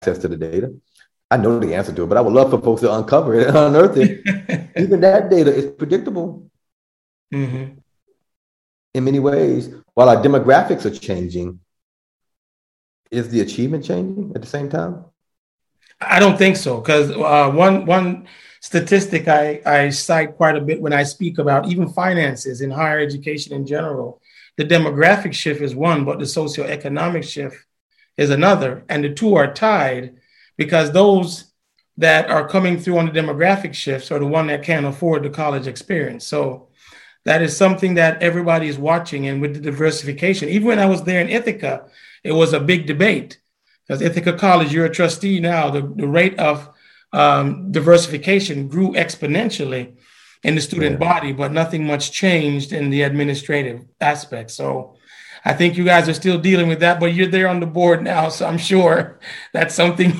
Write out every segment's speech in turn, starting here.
access to the data. I know the answer to it, but I would love for folks to uncover it and unearth it. Even that data is predictable in many ways. While our demographics are changing, is the achievement changing at the same time? I don't think so, because one statistic I cite quite a bit when I speak about even finances in higher education in general, the demographic shift is one, but the socioeconomic shift is another. And the two are tied because those that are coming through on the demographic shifts are the one that can't afford the college experience. So that is something that everybody is watching. And with the diversification, even when I was there in Ithaca, it was a big debate because Ithaca College, you're a trustee now, the rate of diversification grew exponentially in the student body, but nothing much changed in the administrative aspect. So I think you guys are still dealing with that, but you're there on the board now. So I'm sure that's something.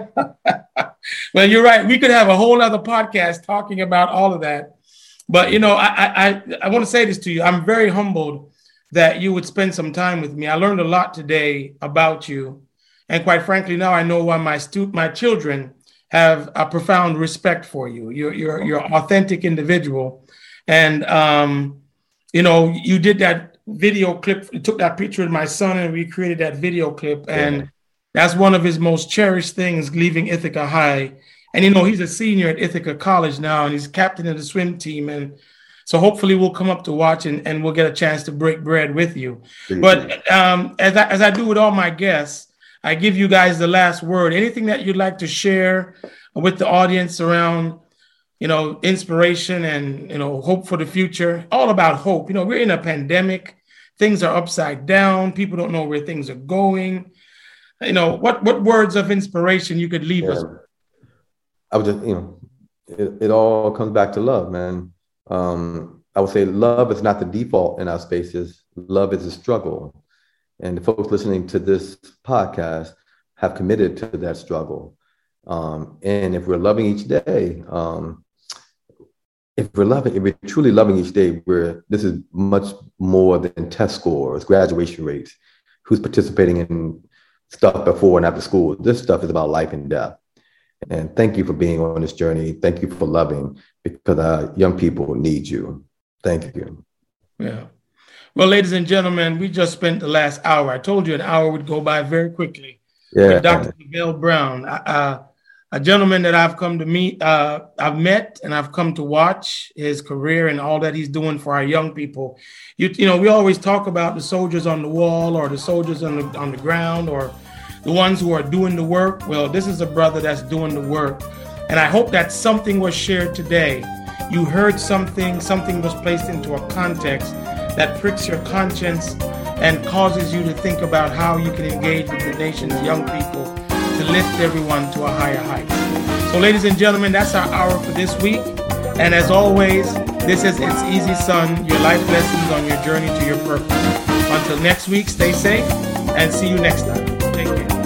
Well, you're right. We could have a whole other podcast talking about all of that. But, you know, I want to say this to you. I'm very humbled that you would spend some time with me. I learned a lot today about you. And quite frankly, now I know why my children have a profound respect for you. You're an authentic individual. And, you know, you did that video clip, you took that picture of my son and we created that video clip. And that's one of his most cherished things, leaving Ithaca High. And, you know, he's a senior at Ithaca College now, and he's captain of the swim team. And so hopefully we'll come up to watch and we'll get a chance to break bread with you. But as I do with all my guests, I give you guys the last word. Anything that you'd like to share with the audience around, you know, inspiration and, you know, hope for the future, all about hope. You know, we're in a pandemic. Things are upside down. People don't know where things are going. You know, what words of inspiration you could leave us with? I would just, you know, it all comes back to love, man. I would say love is not the default in our spaces. Love is a struggle. And the folks listening to this podcast have committed to that struggle. And if we're loving each day, if we're truly loving each day, this is much more than test scores, graduation rates, who's participating in stuff before and after school. This stuff is about life and death. And thank you for being on this journey. Thank you for loving, because our young people need you. Thank you. Yeah. Well, ladies and gentlemen, we just spent the last hour. I told you an hour would go by very quickly. With Dr. Lavelle Brown, a gentleman that I've come to meet, I've met and I've come to watch his career and all that he's doing for our young people. You know, we always talk about the soldiers on the wall or the soldiers on the ground or the ones who are doing the work. Well, this is a brother that's doing the work. And I hope that something was shared today. You heard something was placed into a context that pricks your conscience and causes you to think about how you can engage with the nation's young people to lift everyone to a higher height. So, ladies and gentlemen, that's our hour for this week. And as always, this is It's Easy Son, your life lessons on your journey to your purpose. Until next week, stay safe and see you next time.